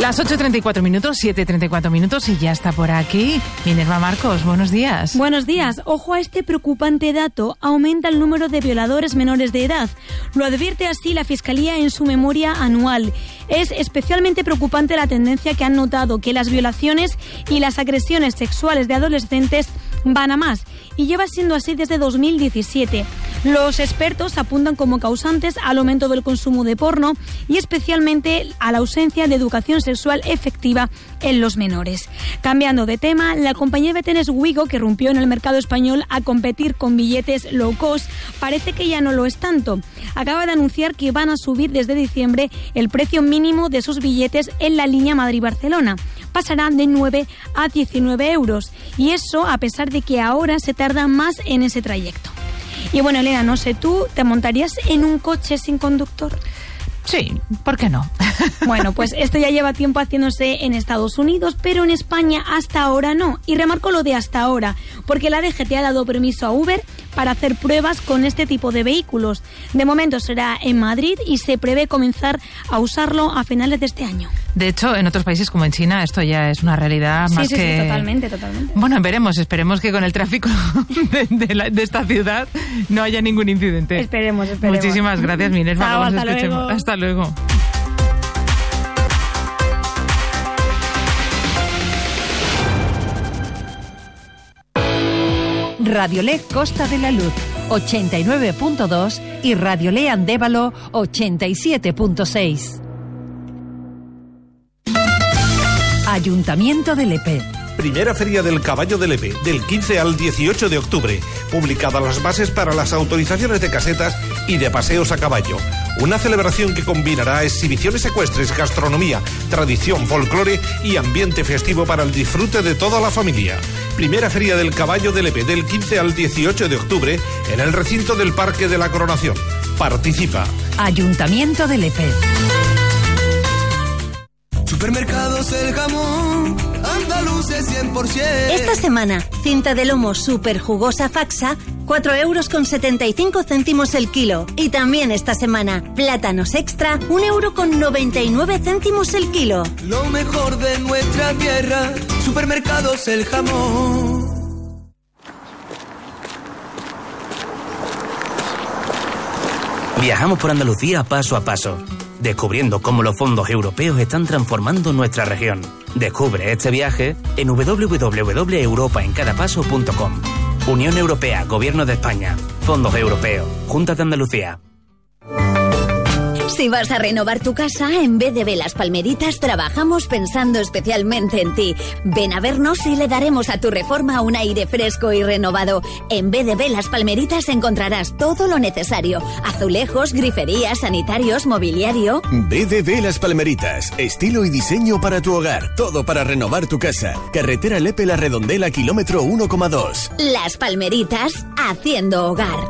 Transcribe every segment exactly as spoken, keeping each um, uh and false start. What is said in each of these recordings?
Las ocho y treinta y cuatro minutos, siete y treinta y cuatro minutos y ya está por aquí Minerva Marcos. Buenos días. Buenos días. Ojo a este preocupante dato. Aumenta el número de violadores menores de edad. Lo advierte así la Fiscalía en su memoria anual. Es especialmente preocupante la tendencia que han notado, que las violaciones y las agresiones sexuales de adolescentes van a más, y lleva siendo así desde dos mil diecisiete. Los expertos apuntan como causantes al aumento del consumo de porno y especialmente a la ausencia de educación sexual efectiva en los menores. Cambiando de tema, la compañía de tenis Wigo, que rompió en el mercado español a competir con billetes low cost, parece que ya no lo es tanto. Acaba de anunciar que van a subir desde diciembre el precio mínimo de sus billetes en la línea Madrid-Barcelona. Pasarán de nueve a diecinueve euros, y eso a pesar de que ahora se tarda más en ese trayecto. Y bueno, Elena, no sé, ¿tú te montarías en un coche sin conductor? Sí, ¿por qué no? Bueno, pues esto ya lleva tiempo haciéndose en Estados Unidos, pero en España hasta ahora no. Y remarco lo de hasta ahora, porque la D G T ha dado permiso a Uber para hacer pruebas con este tipo de vehículos. De momento será en Madrid y se prevé comenzar a usarlo a finales de este año. De hecho, en otros países como en China esto ya es una realidad sí, más sí, que... Sí, totalmente, totalmente. Bueno, veremos, esperemos que con el tráfico de, de, la, de esta ciudad no haya ningún incidente. Esperemos, esperemos. Muchísimas gracias, Minerva. Chao, hasta luego. Hasta luego. Radiolé Costa de la Luz ochenta y nueve punto dos y Radiolé Andévalo ochenta y siete punto seis. Ayuntamiento de Lepe. Primera Feria del Caballo de Lepe, del quince al dieciocho de octubre. Publicadas las bases para las autorizaciones de casetas y de paseos a caballo. Una celebración que combinará exhibiciones ecuestres, gastronomía, tradición, folclore y ambiente festivo para el disfrute de toda la familia. Primera Feria del Caballo de Lepe, del quince al dieciocho de octubre, en el recinto del Parque de la Coronación. Participa. Ayuntamiento de Lepe. Supermercados El Jamón, andaluces cien por ciento. Esta semana, cinta de lomo super jugosa Faxa, cuatro euros con setenta y cinco céntimos el kilo. Y también esta semana, plátanos extra, un euro con noventa y nueve céntimos el kilo. Lo mejor de nuestra tierra, Supermercados El Jamón. Viajamos por Andalucía paso a paso, descubriendo cómo los fondos europeos están transformando nuestra región. Descubre este viaje en doble u doble u doble u punto europa en cada paso punto com. Unión Europea, Gobierno de España, Fondos Europeos, Junta de Andalucía. Si vas a renovar tu casa, en B D B Las Palmeritas trabajamos pensando especialmente en ti. Ven a vernos y le daremos a tu reforma un aire fresco y renovado. En B D B Las Palmeritas encontrarás todo lo necesario: azulejos, griferías, sanitarios, mobiliario. B D B Las Palmeritas, estilo y diseño para tu hogar, todo para renovar tu casa. Carretera Lepe La Redondela, kilómetro uno coma dos. Las Palmeritas, haciendo hogar.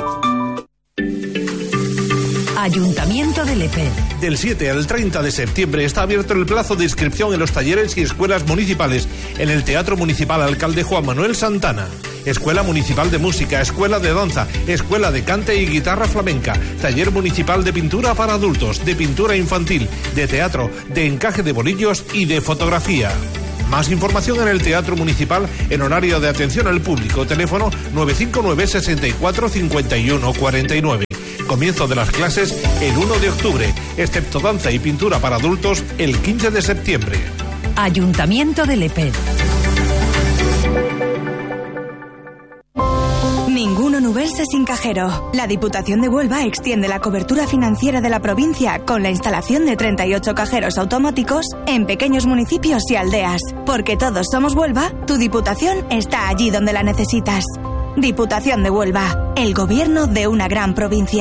Ayuntamiento de Lepe. Del siete al treinta de septiembre está abierto el plazo de inscripción en los talleres y escuelas municipales en el Teatro Municipal Alcalde Juan Manuel Santana. Escuela Municipal de Música, Escuela de Danza, Escuela de Cante y Guitarra Flamenca, Taller Municipal de Pintura para Adultos, de Pintura Infantil, de Teatro, de Encaje de Bolillos y de Fotografía. Más información en el Teatro Municipal en horario de atención al público. Teléfono nueve cinco nueve, sesenta y cuatro, cincuenta y uno cuarenta y nueve. Comienzo de las clases el uno de octubre, excepto danza y pintura para adultos el quince de septiembre. Ayuntamiento de Lepe. Ninguno Nubense sin cajero. La Diputación de Huelva extiende la cobertura financiera de la provincia con la instalación de treinta y ocho cajeros automáticos en pequeños municipios y aldeas. Porque todos somos Huelva, tu Diputación está allí donde la necesitas. Diputación de Huelva, el gobierno de una gran provincia.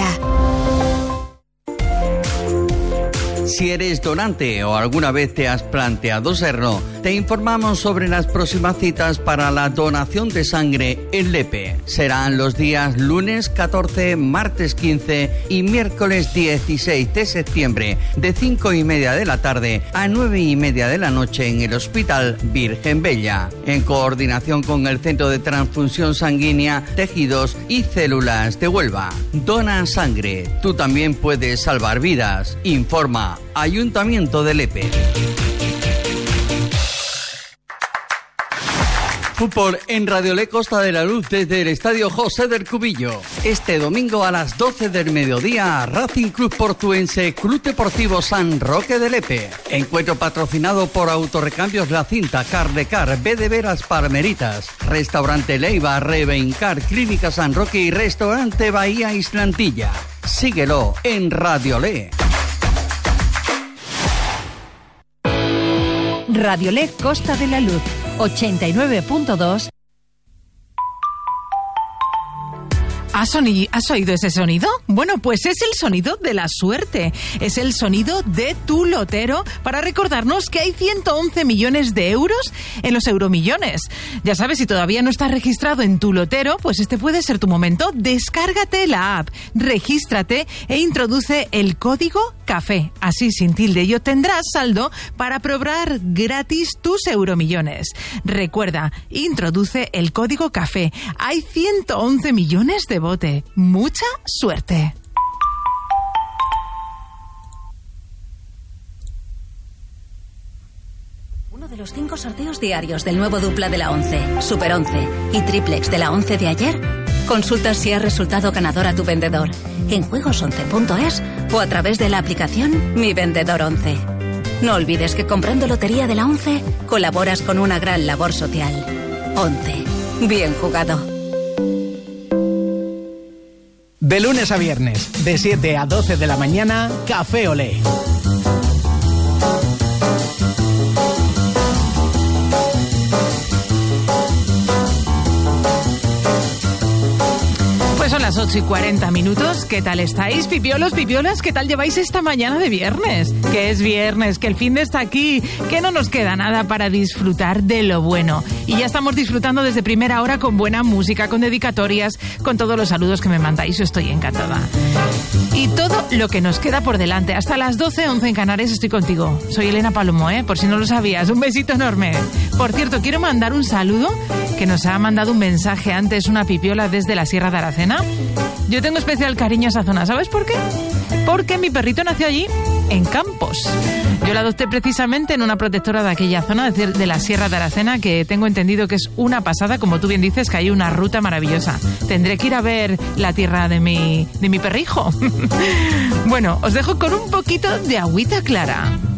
Si eres donante o alguna vez te has planteado serlo, te informamos sobre las próximas citas para la donación de sangre en Lepe. Serán los días lunes catorce, martes quince y miércoles dieciséis de septiembre, de cinco y media de la tarde a nueve y media de la noche en el Hospital Virgen Bella, en coordinación con el Centro de Transfusión Sanguínea, Tejidos y Células de Huelva. Dona sangre, tú también puedes salvar vidas. Informa Ayuntamiento de Lepe. Fútbol en Radiolé Costa de la Luz desde el Estadio José del Cubillo. Este domingo a las doce del mediodía, Racing Club Portuense, Club Deportivo San Roque de Lepe. Encuentro patrocinado por Autorecambios La Cinta, Cardecar, B D B Las Palmeritas, Restaurante Leiva, Revencar, Clínica San Roque y Restaurante Bahía Islantilla. Síguelo en Radiolé. Radiolé Costa de la Luz, ochenta y nueve punto dos. ¿Has, soni- ¿Has oído ese sonido? Bueno, pues es el sonido de la suerte. Es el sonido de tu lotero para recordarnos que hay ciento once millones de euros en los euromillones. Ya sabes, si todavía no estás registrado en tu lotero, pues este puede ser tu momento. Descárgate la app, regístrate e introduce el código CAFÉ. Así, sin tilde, y obtendrás saldo para probar gratis tus euromillones. Recuerda, introduce el código CAFÉ. Hay ciento once millones de bote. Mucha suerte. Uno de los cinco sorteos diarios del nuevo dupla de la once, Super once y triplex de la once de ayer. Consulta si ha resultado ganador a tu vendedor en juegos once punto es o a través de la aplicación Mi Vendedor once. No olvides que comprando lotería de la once colaboras con una gran labor social. once. Bien jugado. De lunes a viernes, de siete a doce de la mañana, Café Olé. Pues son las ocho y cuarenta minutos. ¿Qué tal estáis, pipiolos, pipiolas? ¿Qué tal lleváis esta mañana de viernes? Que es viernes, que el fin de está aquí, que no nos queda nada para disfrutar de lo bueno. Y ya estamos disfrutando desde primera hora con buena música, con dedicatorias, con todos los saludos que me mandáis. Yo estoy encantada. Y todo lo que nos queda por delante. Hasta las doce, once en Canarias estoy contigo. Soy Elena Palomo, ¿eh? Por si no lo sabías. Un besito enorme. Por cierto, quiero mandar un saludo que nos ha mandado un mensaje antes una pipiola desde la Sierra de Aracena. Yo tengo especial cariño a esa zona. ¿Sabes por qué? Porque mi perrito nació allí, en Campos. Yo la adopté precisamente en una protectora de aquella zona, es decir, de la Sierra de Aracena, que tengo entendido que es una pasada, como tú bien dices, que hay una ruta maravillosa. Tendré que ir a ver la tierra de mi, de mi perrijo. Bueno, os dejo con un poquito de agüita clara.